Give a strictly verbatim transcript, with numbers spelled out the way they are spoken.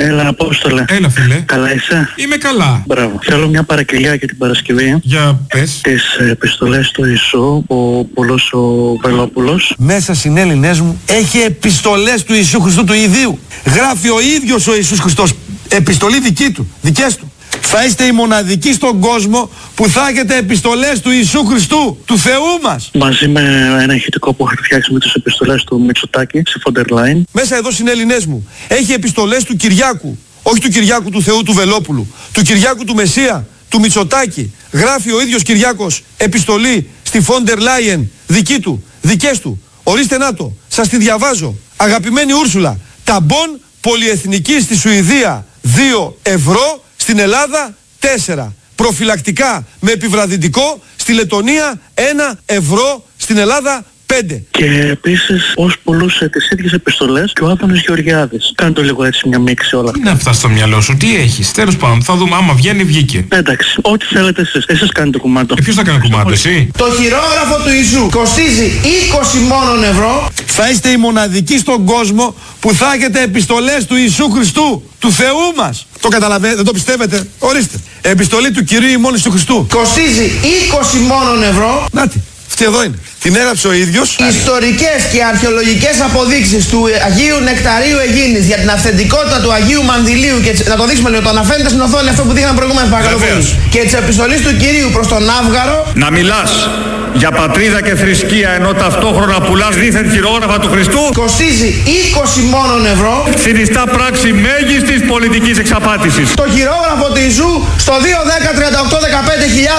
Έλα, Απόστολε. Έλα, φίλε. Καλά είσαι? Είμαι καλά. Μπράβο. Θέλω μια παραγγελιά για την Παρασκευή. Για πες. Τις επιστολές του Ιησού, ο Πουλός ο Βελόπουλος. Μέσα συνέλληνές μου έχει επιστολές του Ιησού Χριστού του Ιδίου. Γράφει ο ίδιος ο Ιησούς Χριστός. Επιστολή δική του, δικές του. Θα είστε οι μοναδικοί στον κόσμο που θα έχετε επιστολές του Ιησού Χριστού, του Θεού μας. Μαζί με ένα ηχητικό που έχω φτιάξει με τις επιστολές του Μητσοτάκη στη Φόντερ Λάιν. Μέσα εδώ συνέλληνές μου έχει επιστολές του Κυριάκου. Όχι του Κυριάκου του Θεού του Βελόπουλου. Του Κυριάκου του Μεσσία, του Μητσοτάκη. Γράφει ο ίδιος Κυριάκος επιστολή στη Φόντερ Λάιεν, δική του, δικές του. Ορίστε να το, σας τη διαβάζω. Αγαπημένη Ούρσουλα, ταμπον πολυεθνική στη Σουηδία δύο ευρώ, στην Ελλάδα τέσσερα. Προφυλακτικά με επιβραδυντικό στη Λετονία ένα ευρώ, στην Ελλάδα πέντε. Και επίσης ως πουλούσε τις ίδιες επιστολές και ο Άδωνης Γεωργιάδης. Κάνε το λίγο έτσι μια μίξη όλα. Τι είναι αυτά στο μυαλό σου, τι έχεις? Τέλος πάντων, θα δούμε. Άμα βγαίνει, βγήκε. Εντάξει, ό,τι θέλετε εσείς. Εσείς κάνετε κουμάντο. Ε, ποιος θα κάνει κουμάντο, εσύ? Το χειρόγραφο του Ιησού κοστίζει είκοσι μόνον ευρώ. Θα είστε οι μοναδικοί στον κόσμο που θα έχετε επιστολές του Ιησού Χριστού, του Θεού μας. Το καταλαβαίνετε, δεν το πιστεύετε? Ορίστε. Επιστολή του Κυρίου ημών Ιησού Χριστού. Κοστίζει είκοσι μόνον ευρώ. Νάτι, αυτή εδώ είναι. Την έγραψε ο ίδιος. Ιστορικές και αρχαιολογικές αποδείξεις του Αγίου Νεκταρίου Αιγίνης για την αυθεντικότητα του Αγίου Μανδυλίου και να το δείξουμε λίγο, το αναφέρετε στην οθόνη αυτό που δείχναμε προηγουμένως, παρακαλώ. Και της επιστολής του Κυρίου προς τον Άβγαρο. Να μιλάς για πατρίδα και θρησκεία ενώ ταυτόχρονα πουλάς δίθεν χειρόγραφα του Χριστού. Κοστίζει είκοσι μόνον ευρώ. Συνιστά πράξη μέγιστης πολιτικής εξαπάτησης. Το χειρόγραφο του Ιησού στο δύο δέκα τριάντα οκτώ δεκαπέντε χιλιάδες.